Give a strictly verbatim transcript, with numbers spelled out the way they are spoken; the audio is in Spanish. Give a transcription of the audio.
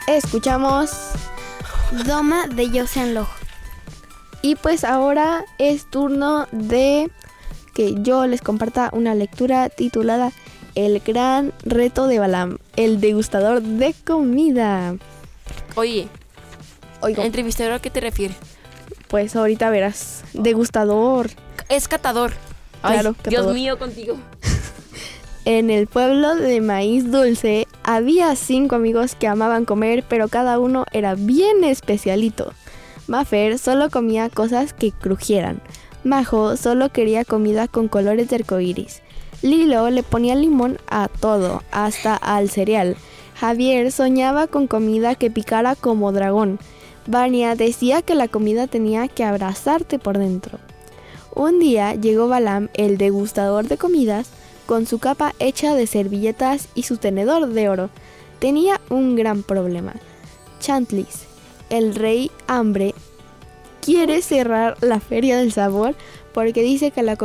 escuchamos Doma de Joseon Loh. y pues ahora es turno de que yo les comparta una lectura titulada El gran reto de Balaam, el degustador de comida. Oye, Oigo, ¿entrevistador a qué te refieres? pues ahorita verás, degustador. Es catador. Claro, Ay, catador. Dios mío, contigo. En el pueblo de Maíz Dulce había cinco amigos que amaban comer, pero cada uno era bien especialito. Mafer solo comía cosas que crujieran. Majo solo quería comida con colores de arcoíris. Lilo le ponía limón a todo, hasta al cereal. Javier soñaba con comida que picara como dragón. Vania decía que la comida tenía que abrazarte por dentro. Un día llegó Balaam, el degustador de comidas, con su capa hecha de servilletas y su tenedor de oro. Tenía un gran problema. Chantlis, el rey hambre, quiere cerrar la feria del sabor porque dice que la